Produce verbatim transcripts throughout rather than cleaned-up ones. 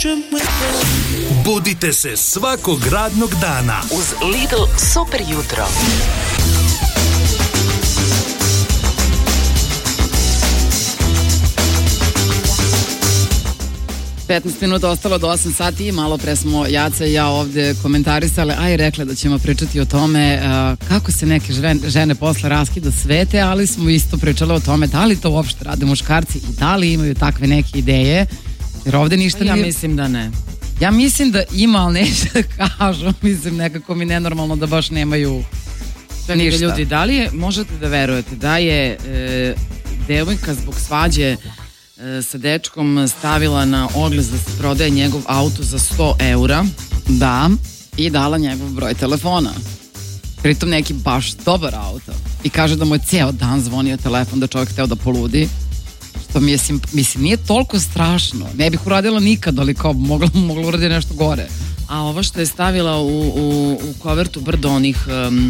Budite se svakog radnog dana uz Lidl Super jutro. petnaest minuta ostalo do osam sati i malo pre smo Jaca i ja ovde komentarisale, a i rekle da ćemo pričati o tome uh, kako se neke žene, žene posle raskida svete, ali smo isto pričale o tome da li to uopšte rade muškarci i da li imaju takve neke ideje, jer ovde ništa ja nije... Ja mislim da ne. Ja mislim da ima, ali neće da kažu, mislim nekako mi nenormalno da baš nemaju Čekaj, ništa. Ljudi, da li je, možete da verujete da je e, devojka zbog svađe sa dečkom stavila na oglas da se prodaje njegov auto za sto eura. Da, i dala njegov broj telefona. Pritom neki baš dobar auto. I kaže da mu je ceo dan zvonio telefon, da čovjek hteo da poludi. Što mi je, mislim, nije toliko strašno. Ne bih uradila nikad, ali kao mogla, mogla uraditi nešto gore. A ovo što je stavila u, u, u kovertu brdo onih... Um,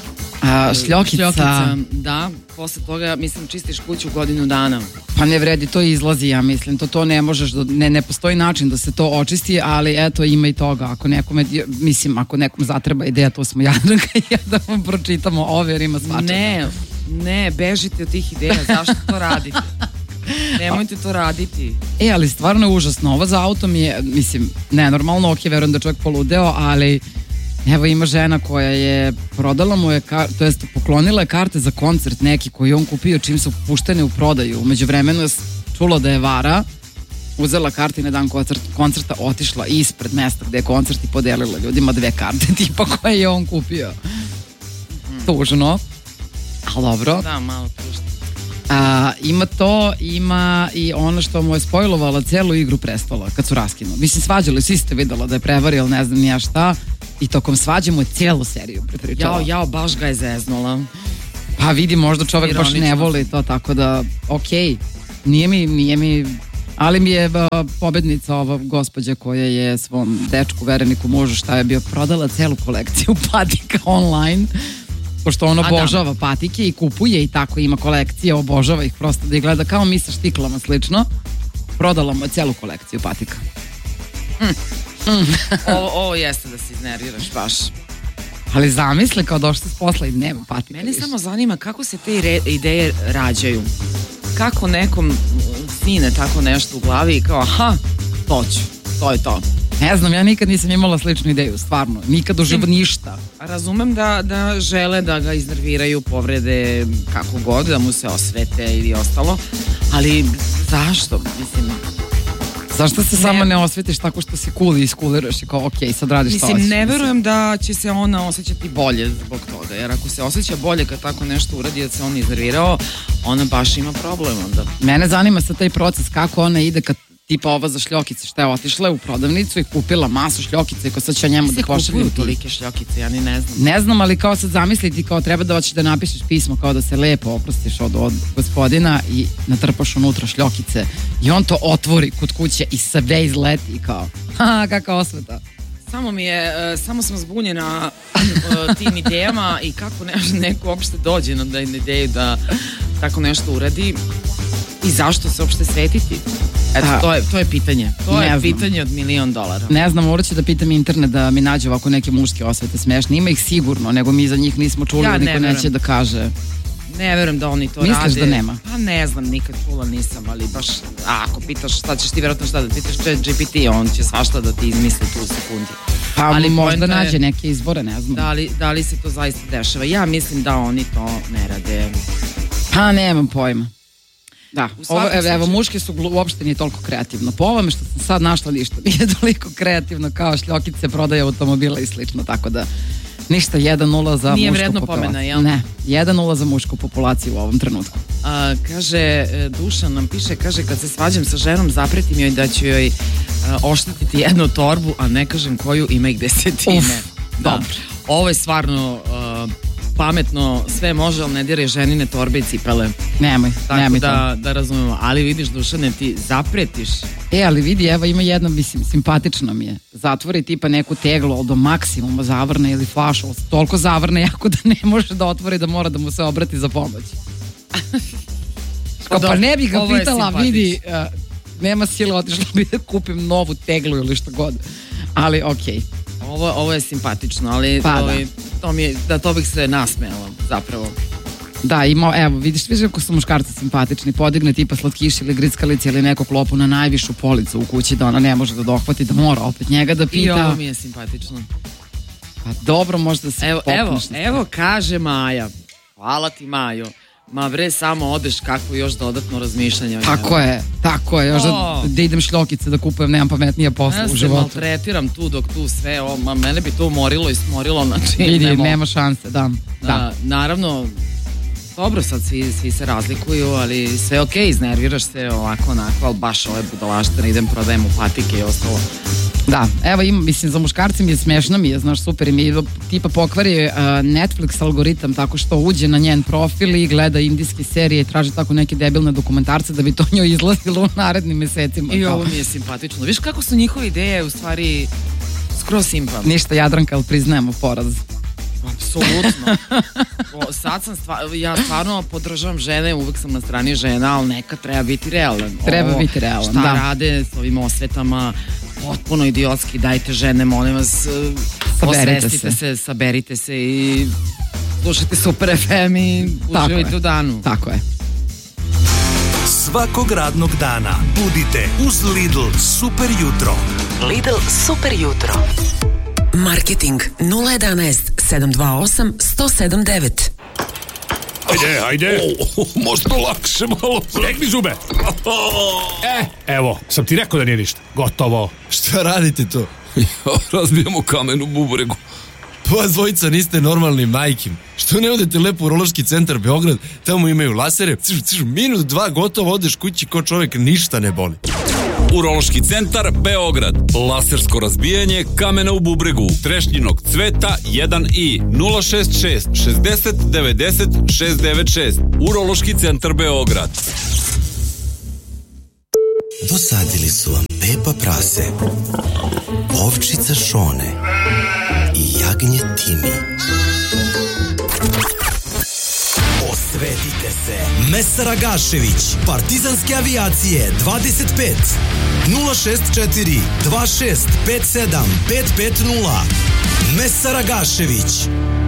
A, šljokica. šljokica. Da, posle toga, mislim, čistiš kuću godinu dana. Pa ne vredi, to izlazi, ja mislim, to to ne možeš, ne, ne postoji način da se to očisti, ali eto, ima i toga, ako nekome, mislim, ako nekom zatreba ideja, to smo Jadranka i ja da vam pročitamo ove, jer ima svačega. Ne, ne, bežite od tih ideja, zašto to radite? Nemojte to raditi. E, ali stvarno je užasno, ovo za auto mi je, mislim, nenormalno, ok, verujem da čovjek poludeo, ali evo ima žena koja je prodala mu je, to jest poklonila je karte za koncert neki koji on kupio čim su puštene u prodaju. Umeđu vremenu je čulo da je vara, uzela karte i na dan koncert, koncerta otišla ispred mesta gde je koncert i podelila ljudima dve karte tipa koje je on kupio. Mm-hmm. Tužno, ali dobro. Da, malo tužno. A, ima to, ima i ono što mu je spojlovala celu Igru prestola kad su raskinuli. Mislim, svađali, svi ste videla da je prevario, ne znam nija šta, i tokom svađe mu je cijelu seriju prepričala. Jao, jao, baš ga je zeznula. Pa vidi, možda čovek Ironično. baš ne voli to, tako da, okej, okay. nije mi, nije mi, ali mi je ba, pobednica ova gospođa koja je svom dečku, vereniku, mužu, šta je bio, prodala celu kolekciju patika online, pošto on obožava patike i kupuje i tako ima kolekcije, obožava ih prosto da ih gleda kao mi sa štiklama slično. Prodala mu je celu kolekciju patika. Mm. Mm. ovo, ovo jeste da se iznerviraš baš. Ali zamisli kao došli s posla i nema patika. Meni više. samo zanima kako se te re, ideje rađaju. Kako nekom sine tako nešto u glavi i kao aha, to ću, to je to. Ne znam, ja nikad nisam imala sličnu ideju, stvarno. Nikad u životu ništa. Razumem da, da žele da ga iznerviraju, povrede, kako god, da mu se osvete ili ostalo, ali zašto? Mislim... Zašto se ne, samo ne osvetiš tako što si cool i iskuliraš i kao, ok, sad radiš mislim, to. Mislim, ne verujem da će se ona osjećati bolje zbog toga, jer ako se osjeća bolje kad tako nešto uradi, da se on iznervirao, ona baš ima problem onda. Mene zanima sad taj proces, kako ona ide kad tipa ova za šljokice, šta je otišla u prodavnicu i kupila masu šljokice i ko sad će njemu da pošalju. Kupuju tolike šljokice, ja ni ne znam. Ne znam, ali kao sad zamisliti, kao treba da hoćeš da napišeš pismo, kao da se lepo oprostiš od, od gospodina i natrpaš unutra šljokice i on to otvori kod kuće i sve izleti kao, ha, kakva osveta. Samo mi je, uh, samo sam zbunjena uh, tim idejama i kako ne, neko uopšte dođe na ideju da tako nešto uradi i zašto se uopšte svetiti. Eto, to je, to je pitanje. To je pitanje od milion dolara. Ne znam, morat ću da pitam internet da mi nađe ovako neke muške osvete smešne. Ima ih sigurno, nego mi za njih nismo čuli, ja niko neće da kaže. Ne verujem da oni to Misliš rade. da nema? Pa ne znam, nikad čula nisam, ali baš, a, ako pitaš šta ćeš ti vjerojatno šta da pitaš Chat G P T, on će svašta da ti izmisli tu u sekundi. Pa ali možda nađe neke izbore, ne znam. Da li, da li se to zaista dešava? Ja mislim da oni to ne rade. Pa nemam pojma. Da, ovo, evo, evo, muške su glu, uopšte nije toliko kreativno. Po ovome što sam sad našla ništa nije toliko kreativno kao šljokice, prodaje automobila i slično, tako da ništa, jedan nula za nije mušku vredno populaciju. pomena, jel? Ne, jedan nula za mušku populaciju u ovom trenutku. A, kaže, Dušan nam piše, kaže, kad se svađam sa ženom, zapretim joj da ću joj a, oštetiti jednu torbu, a ne kažem koju, ima ih desetine. Uf, da. dobro. Ovo je stvarno a, pametno, sve može, ali ne diraj ženine torbe i cipele. Nemoj, tako nemoj da, to. da razumemo, ali vidiš, Dušane, ti zapretiš. E, ali vidi, evo ima jedna, mislim, simpatično mi je. Zatvori tipa neku teglu, ali do maksimuma zavrne ili flašu, ali toliko zavrne jako da ne može da otvori, da mora da mu se obrati za pomoć. Kao, pa ne bi ga pitala, vidi, uh, nema sile, otišla bi da kupim novu teglu ili što god. Ali okej. Okay. Ovo, ovo je simpatično, ali pa, to, da. to, mi je, da to bih se nasmejala zapravo. Da, ima, evo, vidiš, vidiš kako su muškarci simpatični, podigne tipa slatkiš ili grickalici ili neko klopu na najvišu policu u kući da ona ne može da dohvati, da mora opet njega da pita. I ovo mi je simpatično. Pa dobro, možda se evo, evo, što evo kaže Maja. Hvala ti, Majo. Ma bre, samo odeš, kako još dodatno razmišljanje. Tako je, tako je, još da, da idem šljokice da kupujem, nemam pametnije posla ja u životu. Ja se maltretiram tu dok tu sve, o, ma mene bi to umorilo i smorilo, znači... Vidi, nemo, nema šanse, da. da. da. Naravno, dobro, sad svi, svi se razlikuju, ali sve okej, okay, iznerviraš se ovako, onako, ali baš ove budalaštine, idem prodajem u patike i ostalo. Da, evo ima, mislim, za muškarci mi je smešno, mi je, znaš, super, i mi je tipa pokvari uh, Netflix algoritam tako što uđe na njen profil i gleda indijske serije i traži tako neke debilne dokumentarce da bi to njoj izlazilo u narednim mesecima. I ovo mi je simpatično. Viš kako su njihove ideje u stvari skroz simpa. Ništa, Jadranka, ali priznajemo poraz. Apsolutno. O, sad sam stvar, ja stvarno podržavam žene, uvek sam na strani žena, ali neka treba biti realan. Treba Ovo, biti realan, šta da. rade s ovim osvetama, potpuno idiotski, dajte žene, molim vas, osvestite se. se, saberite se i slušajte Super F M i uživajte u danu. Tako je. Svakog radnog dana budite uz Lidl Super jutro. Lidl Super jutro. Marketing nula jedanaest sedam dva osam sto sedam devet. Ajde, ajde. Oh, možda lakše malo. Stegni zube. E, evo, sam ti rekao da nije ništa. Gotovo. Šta radite to? Razbijamo kamen u bubregu. Pa dvojica niste normalni, majkim. Što ne odete lepo u Urološki centar Beograd, tamo imaju lasere, ciš, ciš, minut, dva, gotovo, odeš kući ko čovjek, ništa ne boli. Urološki centar Beograd. Lasersko razbijanje kamena u bubregu, trešnjinog cveta jedan i nula šest šest šezdeset devedeset šest devet šest. Urološki centar Beograd. Dosadili su vam Pepa Prase, ovčica Šone i jagnje Timi. Osvetite se. Mesar Agašević, Partizanske avijacije dvadeset pet nula šest četiri dva šest pet sedam pet pet nula. Mesar Agašević.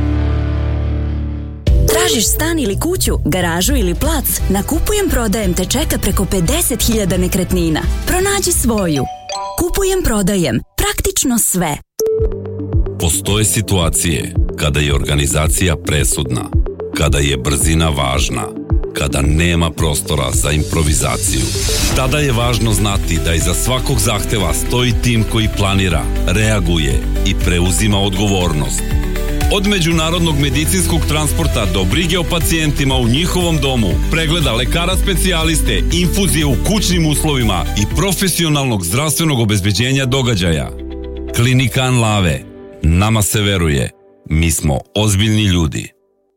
Tražiš stan ili kuću, garažu ili plac? Na Kupujem prodajem te čeka preko pedeset hiljada nekretnina. Pronađi svoju. Kupujem prodajem. Praktično sve. Postoje situacije kada je organizacija presudna, kada je brzina važna, kada nema prostora za improvizaciju. Tada je važno znati da iza svakog zahteva stoji tim koji planira, reaguje i preuzima odgovornost. Od međunarodnog medicinskog transporta do brige o pacijentima u njihovom domu, pregleda lekara specijaliste, infuzije u kućnim uslovima i profesionalnog zdravstvenog obezbeđenja događaja. Klinika Anlave. Nama se veruje. Mi smo ozbiljni ljudi.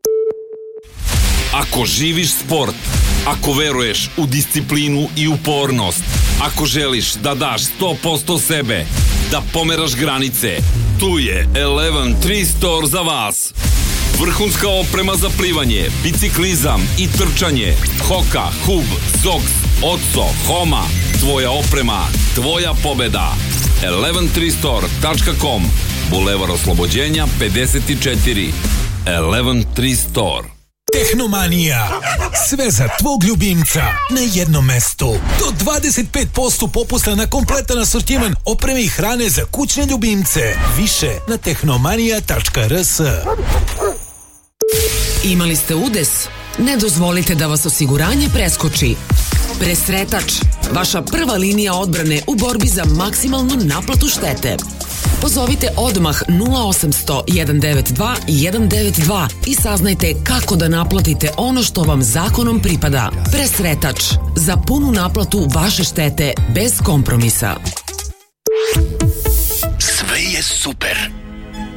Ako živiš sport, ako veruješ u disciplinu i upornost, ako želiš da daš sto posto sebe, da pomeraš granice, tu je Eleven tri Store za vas. Vrhunska oprema za plivanje, biciklizam i trčanje, Hoka, Hub, Zox, Otso, Homa, tvoja oprema, tvoja pobeda. eleven tri store tačka com, Bulevar Oslobođenja pedeset četiri. Eleven tri Store. Tehnomanija. Sve za tvog ljubimca na jednom mestu. Do dvadeset pet posto popusta na kompletan asortiman opreme i hrane za kućne ljubimce. Više na tehnomanija tačka r s. Imali ste udes? Ne dozvolite da vas osiguranje preskoči. Presretač, vaša prva linija odbrane u borbi za maksimalnu naplatu štete. Pozovite odmah nula osamsto jedan devet dva jedan devet dva i saznajte kako da naplatite ono što vam zakonom pripada. Presretač, za punu naplatu vaše štete bez kompromisa. Sve je super.